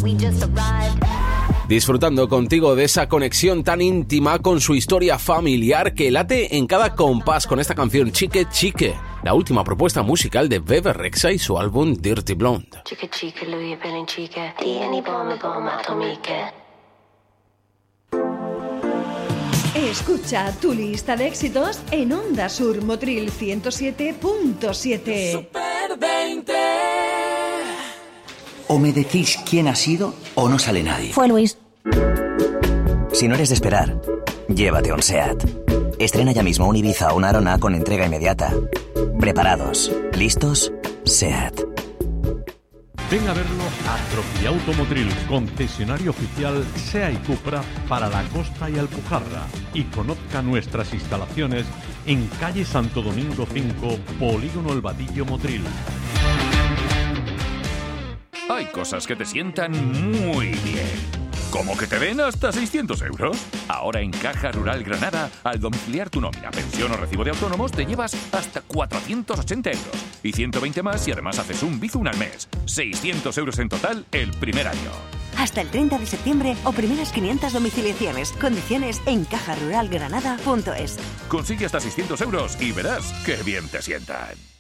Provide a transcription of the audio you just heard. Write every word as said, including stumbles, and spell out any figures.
Disfrutando contigo de esa conexión tan íntima con su historia familiar que late en cada compás con esta canción Chique Chique, la última propuesta musical de Bebe Rexha y su álbum Dirty Blonde. Chique chique, lui bene chique, tieni bombe bombe atomiche. Escucha tu lista de éxitos en Onda Sur Motril ciento siete punto siete. Super veinte. O me decís quién ha sido o no sale nadie. Fue Luis. Si no eres de esperar, llévate un SEAT. Estrena ya mismo un Ibiza o una Arona con entrega inmediata. Preparados, listos, SEAT. Ven a verlo a Troquiauto Motril, concesionario oficial SEA y Cupra para la costa y Alpujarra. Y conozca nuestras instalaciones en calle Santo Domingo cinco, Polígono El Vadillo, Motril. Hay cosas que te sientan muy bien. ¿Cómo que te den hasta seiscientos euros? Ahora en Caja Rural Granada, al domiciliar tu nómina, pensión o recibo de autónomos, te llevas hasta cuatrocientos ochenta euros. Y ciento veinte más si además haces un Bizum al mes. seiscientos euros en total el primer año. Hasta el treinta de septiembre o primeras quinientas domiciliaciones. Condiciones en caja rural granada punto es. Consigue hasta seiscientos euros y verás qué bien te sientan.